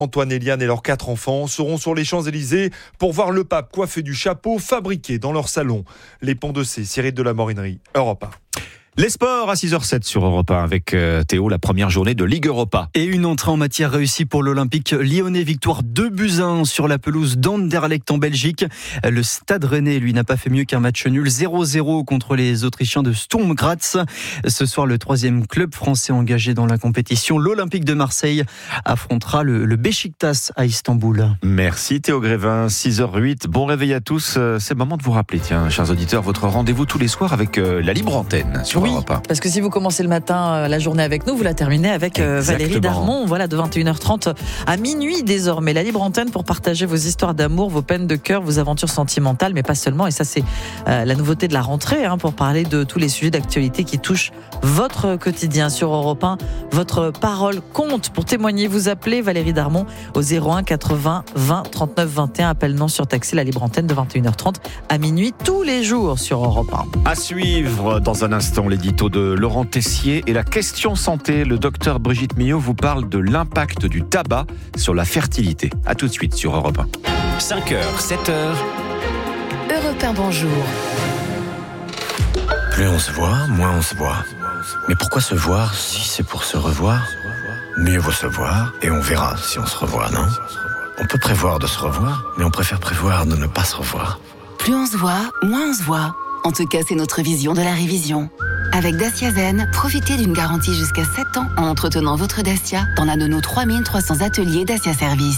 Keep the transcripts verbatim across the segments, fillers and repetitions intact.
Antoine, Eliane et leurs quatre enfants seront sur les Champs-Élysées pour voir le pape coiffé du chapeau fabriqué dans leur salon. Les Ponts de C, Cyril de la Morinerie, Europe un. Les sports à six heures sept sur Europe un avec euh, Théo, la première journée de Ligue Europa. Et une entrée en matière réussie pour l'Olympique lyonnais. Victoire deux buts à un sur la pelouse d'Anderlecht en Belgique. Le Stade Rennais, lui, n'a pas fait mieux qu'un match nul zéro zéro contre les Autrichiens de Sturm Graz. Ce soir, le troisième club français engagé dans la compétition, l'Olympique de Marseille, affrontera le, le Beşiktaş à Istanbul. Merci Théo Grévin, six heures huit. Bon réveil à tous. C'est le moment de vous rappeler, tiens, chers auditeurs, votre rendez-vous tous les soirs avec euh, la libre antenne sur Oui, Europe un. Parce que si vous commencez le matin euh, la journée avec nous, vous la terminez avec euh, Valérie Darmon, voilà, de vingt et une heures trente à minuit désormais. La libre antenne pour partager vos histoires d'amour, vos peines de cœur, vos aventures sentimentales, mais pas seulement. Et ça, c'est euh, la nouveauté de la rentrée, hein, pour parler de tous les sujets d'actualité qui touchent votre quotidien sur Europe un. Votre parole compte. Pour témoigner, vous appelez Valérie Darmon au zéro un quatre-vingts vingt trente-neuf vingt et un. Appel non surtaxé, la libre antenne de vingt et une heures trente à minuit tous les jours sur Europe un. À suivre dans un instant l'édito de Laurent Tessier et la question santé. Le docteur Brigitte Millot vous parle de l'impact du tabac sur la fertilité. À tout de suite sur Europe un. cinq heures, sept heures. Europe un, bonjour. Plus on se voit, moins on se voit. Mais pourquoi se voir si c'est pour se revoir ? Mieux vaut se voir et on verra si on se revoit, non ? On peut prévoir de se revoir, mais on préfère prévoir de ne pas se revoir. Plus on se voit, moins on se voit. En tout cas, c'est notre vision de la révision. Avec Dacia Zen, profitez d'une garantie jusqu'à sept ans en entretenant votre Dacia dans l'un de nos trois mille trois cents ateliers Dacia Service.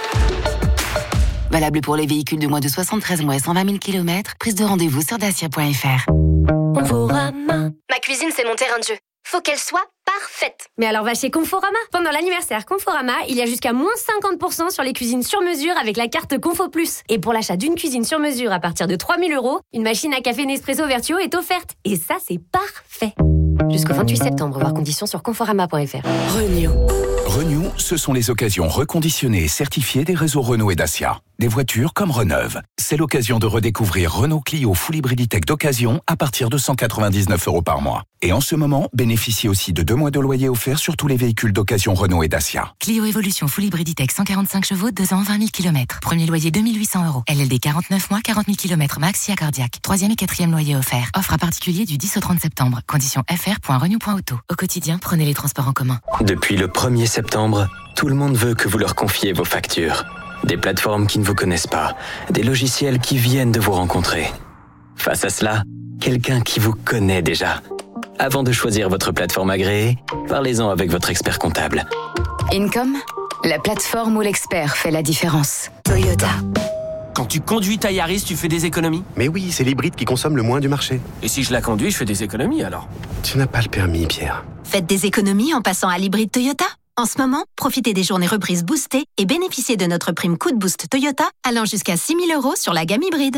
Valable pour les véhicules de moins de soixante-treize mois et cent vingt mille kilomètres. Prise de rendez-vous sur dacia point f r. Conforama. Ma cuisine, c'est mon terrain de jeu. Faut qu'elle soit parfaite. Mais alors va chez Conforama. Pendant l'anniversaire Conforama, il y a jusqu'à moins cinquante pour cent sur les cuisines sur mesure avec la carte Confo Plus. Et pour l'achat d'une cuisine sur mesure à partir de trois mille euros, une machine à café Nespresso Vertuo est offerte. Et ça, c'est parfait. Jusqu'au vingt-huit septembre, voir conditions sur conforama point f r. Renew. Renew, ce sont les occasions reconditionnées et certifiées des réseaux Renault et Dacia. Des voitures comme reneuve. C'est l'occasion de redécouvrir Renault Clio Full Hybriditech d'occasion à partir de cent quatre-vingt-dix-neuf euros par mois. Et en ce moment, bénéficiez aussi de deux mois de loyer offerts sur tous les véhicules d'occasion Renault et Dacia. Clio Evolution Full Hybriditech cent quarante-cinq chevaux, deux ans, vingt mille kilomètres. Premier loyer deux mille huit cents euros. L L D quarante-neuf mois, quarante mille kilomètres max, S I A cardiaque. Troisième et quatrième loyer offert. Offre à particulier du dix au trente septembre. Conditions f r point renew point auto. Au quotidien, prenez les transports en commun. Depuis le premier septembre, tout le monde veut que vous leur confiez vos factures. Des plateformes qui ne vous connaissent pas, des logiciels qui viennent de vous rencontrer. Face à cela, quelqu'un qui vous connaît déjà. Avant de choisir votre plateforme agréée, parlez-en avec votre expert comptable. Income, la plateforme où l'expert fait la différence. Toyota. Quand tu conduis ta Yaris, tu fais des économies ? Mais oui, c'est l'hybride qui consomme le moins du marché. Et si je la conduis, je fais des économies alors ? Tu n'as pas le permis, Pierre. Faites des économies en passant à l'hybride Toyota. En ce moment, profitez des journées reprises boostées et bénéficiez de notre prime Coup de Boost Toyota allant jusqu'à six mille euros sur la gamme hybride.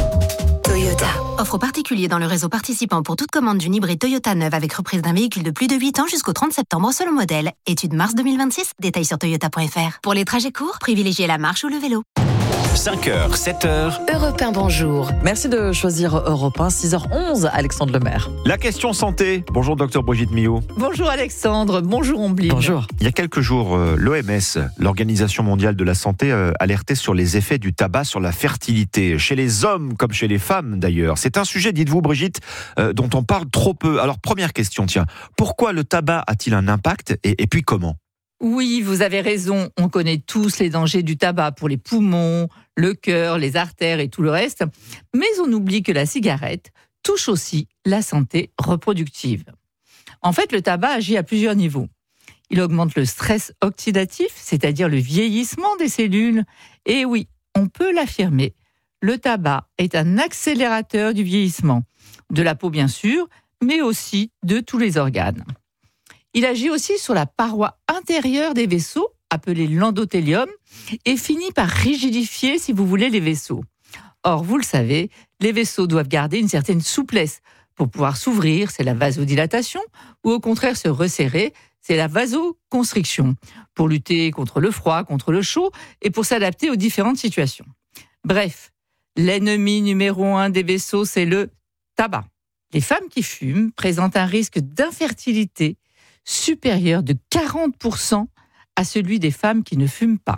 Toyota. Offre aux particuliers dans le réseau participant pour toute commande d'une hybride Toyota neuve avec reprise d'un véhicule de plus de huit ans jusqu'au trente septembre selon modèle. Étude mars deux mille vingt-six, détails sur toyota point f r. Pour les trajets courts, privilégiez la marche ou le vélo. cinq heures, sept heures. Europe un, bonjour. Merci de choisir Europe un, six heures onze, Alexandre Lemaire. La question santé. Bonjour docteur Brigitte Millot. Bonjour Alexandre, bonjour Omblin. Bonjour. Il y a quelques jours, euh, l'O M S, l'Organisation mondiale de la santé, euh, alertait sur les effets du tabac sur la fertilité, chez les hommes comme chez les femmes d'ailleurs. C'est un sujet, dites-vous Brigitte, euh, dont on parle trop peu. Alors première question, tiens, pourquoi le tabac a-t-il un impact et, et puis comment ? Oui, vous avez raison, on connaît tous les dangers du tabac pour les poumons, le cœur, les artères et tout le reste, mais on oublie que la cigarette touche aussi la santé reproductive. En fait, le tabac agit à plusieurs niveaux. Il augmente le stress oxydatif, c'est-à-dire le vieillissement des cellules. Et oui, on peut l'affirmer, le tabac est un accélérateur du vieillissement, de la peau bien sûr, mais aussi de tous les organes. Il agit aussi sur la paroi intérieure des vaisseaux, appelée l'endothélium, et finit par rigidifier, si vous voulez, les vaisseaux. Or, vous le savez, les vaisseaux doivent garder une certaine souplesse pour pouvoir s'ouvrir, c'est la vasodilatation, ou au contraire se resserrer, c'est la vasoconstriction, pour lutter contre le froid, contre le chaud, et pour s'adapter aux différentes situations. Bref, l'ennemi numéro un des vaisseaux, c'est le tabac. Les femmes qui fument présentent un risque d'infertilité supérieur de quarante pour cent à celui des femmes qui ne fument pas.